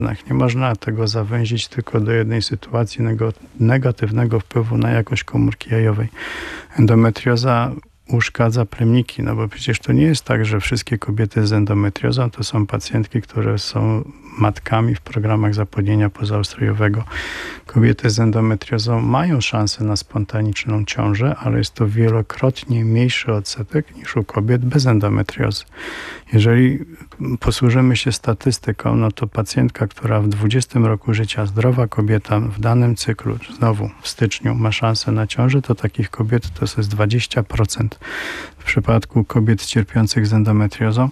Nie można tego zawęzić tylko do jednej sytuacji negatywnego wpływu na jakość komórki jajowej. Endometrioza uszkadza plemniki, no bo przecież to nie jest tak, że wszystkie kobiety z endometriozą to są pacjentki, które są matkami w programach zapłodnienia pozaustrojowego. Kobiety z endometriozą mają szansę na spontaniczną ciążę, ale jest to wielokrotnie mniejszy odsetek niż u kobiet bez endometriozy. Jeżeli posłużymy się statystyką, no to pacjentka, która w 20 roku życia, zdrowa kobieta w danym cyklu, znowu w styczniu, ma szansę na ciążę, to takich kobiet to jest 20%. W przypadku kobiet cierpiących z endometriozą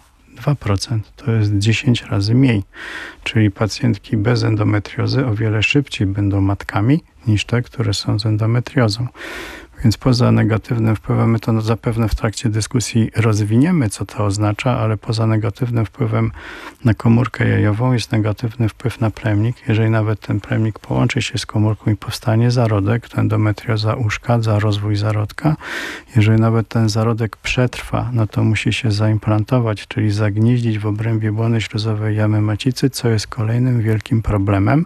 2%. To jest 10 razy mniej. Czyli pacjentki bez endometriozy o wiele szybciej będą matkami niż te, które są z endometriozą. Więc poza negatywnym wpływem, my to zapewne w trakcie dyskusji rozwiniemy, co to oznacza, ale poza negatywnym wpływem na komórkę jajową jest negatywny wpływ na plemnik. Jeżeli nawet ten plemnik połączy się z komórką i powstanie zarodek, to endometrioza uszkadza rozwój zarodka. Jeżeli nawet ten zarodek przetrwa, no to musi się zaimplantować, czyli zagnieździć w obrębie błony śluzowej jamy macicy, co jest kolejnym wielkim problemem.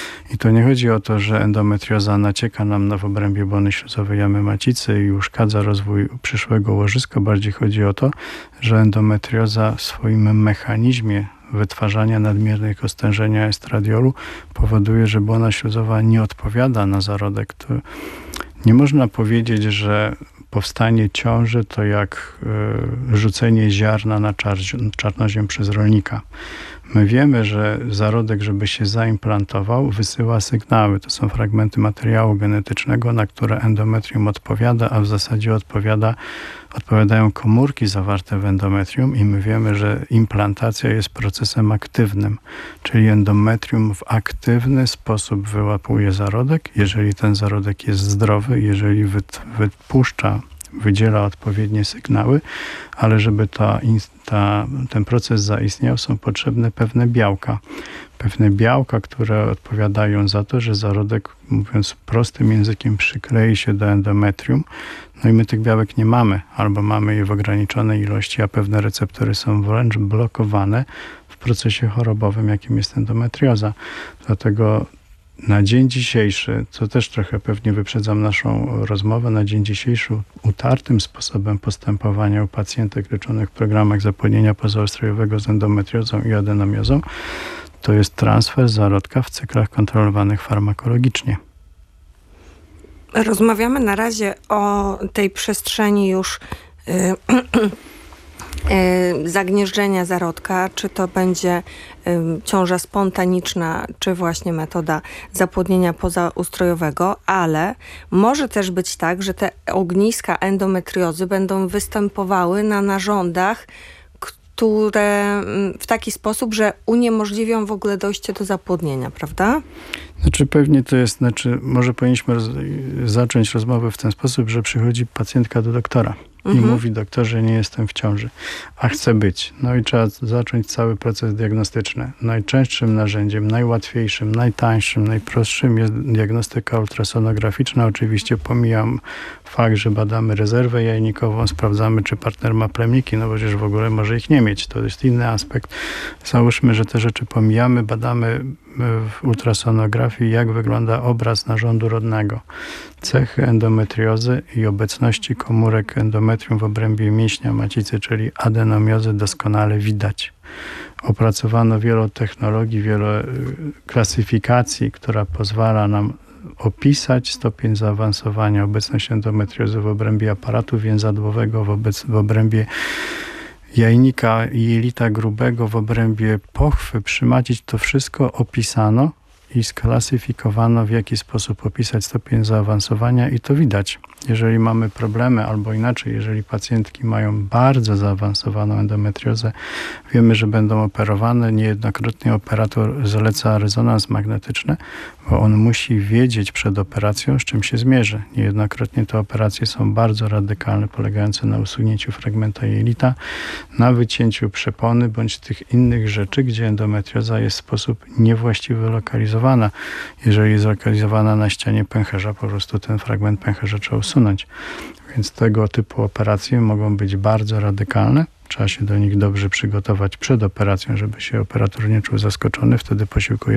I to nie chodzi o to, że endometrioza nacieka nam w obrębie błony śluzowej jamy macicy i uszkadza rozwój przyszłego łożyska. Bardziej chodzi o to, że endometrioza w swoim mechanizmie wytwarzania nadmiernego stężenia estradiolu powoduje, że błona śluzowa nie odpowiada na zarodek. To nie można powiedzieć, że powstanie ciąży to jak rzucenie ziarna na czarnoziem przez rolnika. My wiemy, że zarodek, żeby się zaimplantował, wysyła sygnały. To są fragmenty materiału genetycznego, na które endometrium odpowiada, a w zasadzie odpowiadają komórki zawarte w endometrium i my wiemy, że implantacja jest procesem aktywnym, czyli endometrium w aktywny sposób wyłapuje zarodek, jeżeli ten zarodek jest zdrowy, jeżeli wydziela odpowiednie sygnały, ale żeby ten proces zaistniał, są potrzebne pewne białka. Pewne białka, które odpowiadają za to, że zarodek, mówiąc prostym językiem, przyklei się do endometrium. No i my tych białek nie mamy, albo mamy je w ograniczonej ilości, a pewne receptory są wręcz blokowane w procesie chorobowym, jakim jest endometrioza. Dlatego na dzień dzisiejszy, co też trochę pewnie wyprzedzam naszą rozmowę, na dzień dzisiejszy utartym sposobem postępowania u pacjentek leczonych w programach zapłodnienia pozaustrojowego z endometriozą i adenomiozą to jest transfer zarodka w cyklach kontrolowanych farmakologicznie. Rozmawiamy na razie o tej przestrzeni już zagnieżdżenia zarodka, czy to będzie ciąża spontaniczna, czy właśnie metoda zapłodnienia pozaustrojowego, ale może też być tak, że te ogniska endometriozy będą występowały na narządach, które w taki sposób, że uniemożliwią w ogóle dojście do zapłodnienia, prawda? Pewnie to jest, może powinniśmy zacząć rozmowę w ten sposób, że przychodzi pacjentka do doktora i mówi: doktorze, nie jestem w ciąży, a chcę być. No i trzeba zacząć cały proces diagnostyczny. Najczęstszym narzędziem, najłatwiejszym, najtańszym, najprostszym jest diagnostyka ultrasonograficzna. Oczywiście pomijam fakt, że badamy rezerwę jajnikową, sprawdzamy, czy partner ma plemniki, no bo przecież w ogóle może ich nie mieć. To jest inny aspekt. Załóżmy, że te rzeczy pomijamy, badamy w ultrasonografii, jak wygląda obraz narządu rodnego. Cechy endometriozy i obecności komórek endometrium w obrębie mięśnia macicy, czyli adenomiozy, doskonale widać. Opracowano wiele technologii, wiele klasyfikacji, która pozwala nam opisać stopień zaawansowania, obecność endometriozy w obrębie aparatu więzadłowego, w obrębie jajnika i jelita grubego, w obrębie pochwy przy macicy. To wszystko opisano i sklasyfikowano, w jaki sposób opisać stopień zaawansowania i to widać. Jeżeli mamy problemy, albo inaczej, jeżeli pacjentki mają bardzo zaawansowaną endometriozę, wiemy, że będą operowane. Niejednokrotnie operator zaleca rezonans magnetyczny, bo on musi wiedzieć przed operacją, z czym się zmierzy. Niejednokrotnie te operacje są bardzo radykalne, polegające na usunięciu fragmenta jelita, na wycięciu przepony, bądź tych innych rzeczy, gdzie endometrioza jest w sposób niewłaściwy lokalizowana. zlokalizowana. Jeżeli jest zlokalizowana na ścianie pęcherza, po prostu ten fragment pęcherza trzeba usunąć. Więc tego typu operacje mogą być bardzo radykalne. Trzeba się do nich dobrze przygotować przed operacją, żeby się operator nie czuł zaskoczony. Wtedy posiłkujemy